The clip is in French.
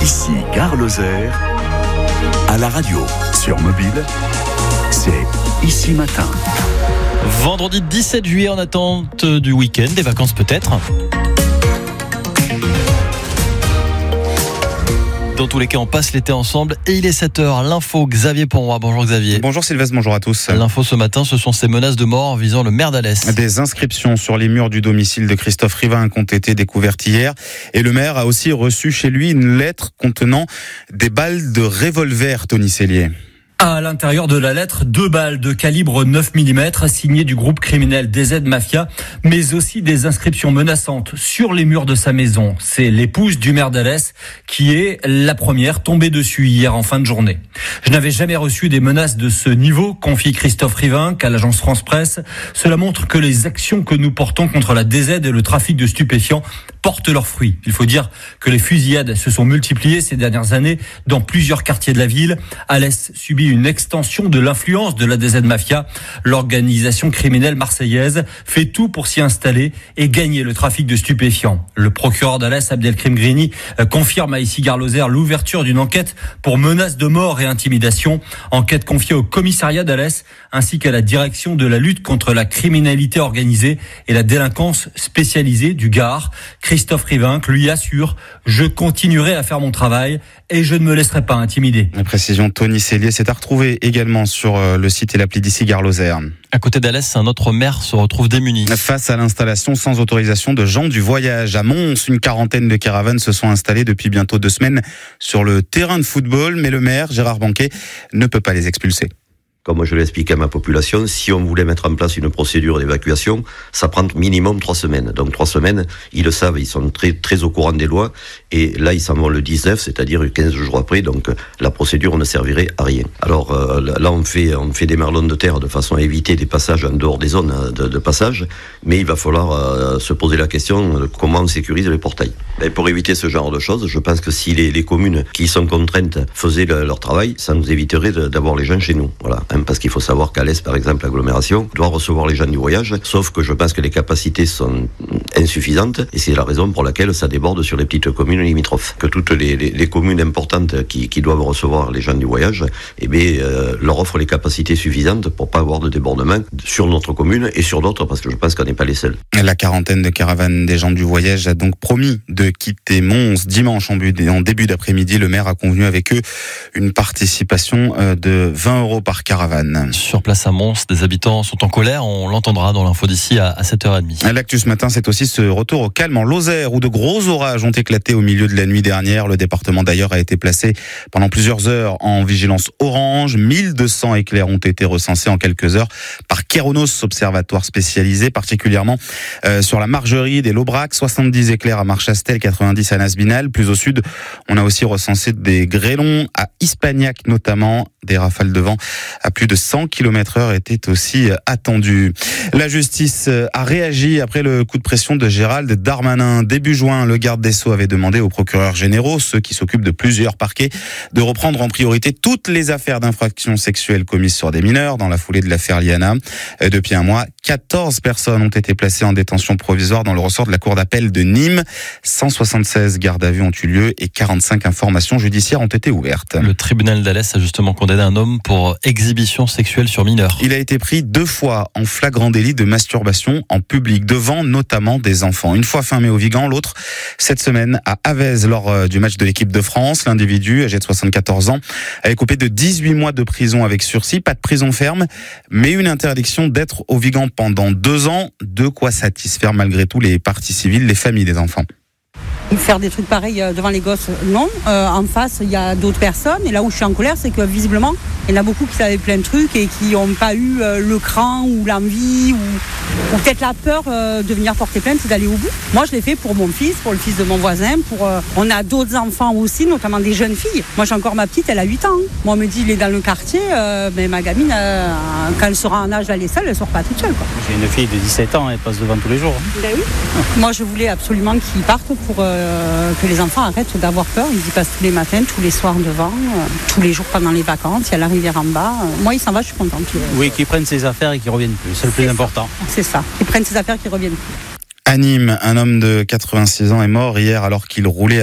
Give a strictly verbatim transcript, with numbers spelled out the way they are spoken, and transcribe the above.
Ici Gare Lozère, à la radio, sur mobile, c'est Ici Matin. Vendredi dix-sept juillet en attente du week-end, des vacances peut-être. Dans tous les cas, on passe l'été ensemble et il est sept heures. L'info, Xavier Ponroy. Bonjour Xavier. Bonjour Sylvestre, bonjour à tous. L'info ce matin, ce sont ces menaces de mort visant le maire d'Alès. Des inscriptions sur les murs du domicile de Christophe Rivin ont été découvertes hier. Et le maire a aussi reçu chez lui une lettre contenant des balles de revolver, Tony Cellier. À l'intérieur de la lettre, deux balles de calibre neuf millimètres signées du groupe criminel D Z Mafia, mais aussi des inscriptions menaçantes sur les murs de sa maison. C'est l'épouse du maire d'Alès qui est la première tombée dessus hier en fin de journée. Je n'avais jamais reçu des menaces de ce niveau, confie Christophe Rivin qu'à l'agence France Presse. Cela montre que les actions que nous portons contre la D Z et le trafic de stupéfiants portent leurs fruits. Il faut dire que les fusillades se sont multipliées ces dernières années dans plusieurs quartiers de la ville. Alès subit une extension de l'influence de la D Z Mafia. L'organisation criminelle marseillaise fait tout pour s'y installer et gagner le trafic de stupéfiants. Le procureur d'Alès, Abdelkrim Grini, confirme à Ici Gare Lozère l'ouverture d'une enquête pour menaces de mort et intimidation. Enquête confiée au commissariat d'Alès ainsi qu'à la direction de la lutte contre la criminalité organisée et la délinquance spécialisée du Gard. Christophe Rivin lui assure « Je continuerai à faire mon travail et je ne me laisserai pas intimider ». La précision Tony Cellier, c'est à retrouver également sur le site et l'appli d'Ici Gare Lozère. À côté d'Alès, un autre maire se retrouve démuni. Face à l'installation sans autorisation de gens du voyage. À Mons, une quarantaine de caravanes se sont installées depuis bientôt deux semaines sur le terrain de football, mais le maire, Gérard Banquet, ne peut pas les expulser. Comme je l'ai expliqué à ma population, si on voulait mettre en place une procédure d'évacuation, ça prend minimum trois semaines. Donc trois semaines, ils le savent, ils sont très très au courant des lois. Et là, ils s'en vont le dix-neuf, c'est-à-dire quinze jours après. Donc la procédure ne servirait à rien. Alors euh, là, on fait on fait des merlons de terre de façon à éviter des passages en dehors des zones de, de passage. Mais il va falloir euh, se poser la question de comment on sécurise les portails. Et pour éviter ce genre de choses, je pense que si les, les communes qui sont contraintes faisaient le, leur travail, ça nous éviterait de, d'avoir les gens chez nous. Voilà. Parce qu'il faut savoir qu'Alès, par exemple, l'agglomération, doit recevoir les gens du voyage, sauf que je pense que les capacités sont insuffisantes, et c'est la raison pour laquelle ça déborde sur les petites communes limitrophes. Que toutes les, les, les communes importantes qui, qui doivent recevoir les gens du voyage, eh bien, euh, leur offrent les capacités suffisantes pour pas avoir de débordement sur notre commune et sur d'autres, parce que je pense qu'on n'est pas les seuls. La quarantaine de caravanes des gens du voyage a donc promis de quitter Mons dimanche en début d'après-midi. Le maire a convenu avec eux une participation de vingt euros par caravane. Sur place à Mons, des habitants sont en colère. On l'entendra dans l'info d'ici à sept heures trente. L'actu ce matin, c'est aussi ce retour au calme en Lozère où de gros orages ont éclaté au milieu de la nuit dernière. Le département d'ailleurs a été placé pendant plusieurs heures en vigilance orange. mille deux cents éclairs ont été recensés en quelques heures par Kéronos, observatoire spécialisé, particulièrement euh, sur la Margerie des Laubrac. soixante-dix éclairs à Marchastel, quatre-vingt-dix à Nasbinal. Plus au sud, on a aussi recensé des grêlons à Ispagnac notamment. Des rafales de vent à plus de cent kilomètres heure étaient aussi attendues. La justice a réagi après le coup de pression de Gérald Darmanin. Début juin, le garde des Sceaux avait demandé aux procureurs généraux, ceux qui s'occupent de plusieurs parquets, de reprendre en priorité toutes les affaires d'infractions sexuelles commises sur des mineurs dans la foulée de l'affaire Liana. Depuis un mois, quatorze personnes ont été placées en détention provisoire dans le ressort de la cour d'appel de Nîmes. cent soixante-seize gardes à vue ont eu lieu et quarante-cinq informations judiciaires ont été ouvertes. Le tribunal d'Alès a justement condamné un homme pour exhibition sexuelle sur mineur. Il a été pris deux fois en flagrant délit de masturbation en public, devant notamment des enfants. Une fois fin mai au Vigan, l'autre cette semaine à Avez lors du match de l'équipe de France. L'individu, âgé de soixante-quatorze ans, a écopé de dix-huit mois de prison avec sursis, pas de prison ferme, mais une interdiction d'être au Vigan pendant deux ans, de quoi satisfaire malgré tout les parties civiles, les familles des enfants. Faire des trucs pareils devant les gosses, non. Euh, en face, il y a d'autres personnes. Et là où je suis en colère, c'est que visiblement, il y en a beaucoup qui savaient plein de trucs et qui n'ont pas eu euh, le cran ou l'envie ou, ou peut-être la peur euh, de venir porter plainte et d'aller au bout. Moi, je l'ai fait pour mon fils, pour le fils de mon voisin. Pour, euh, on a d'autres enfants aussi, notamment des jeunes filles. Moi, j'ai encore ma petite, elle a huit ans. Moi, on me dit, il est dans le quartier. Euh, mais ma gamine, euh, quand elle sera en âge d'aller seule, elle ne sort pas toute seule, quoi. J'ai une fille de dix-sept ans, elle passe devant tous les jours. Ben oui. Moi, je voulais absolument qu'ils partent pour... Euh, que les enfants arrêtent d'avoir peur. Ils y passent tous les matins, tous les soirs devant, euh, tous les jours pendant les vacances. Il y a la rivière en bas. Euh, moi, il s'en va, je suis contente. Oui, qu'ils prennent ses affaires et qu'ils reviennent plus. C'est le plus important. C'est ça. Qu'ils prennent ses affaires et qu'ils reviennent plus. À Nîmes, un homme de quatre-vingt-six ans est mort hier alors qu'il roulait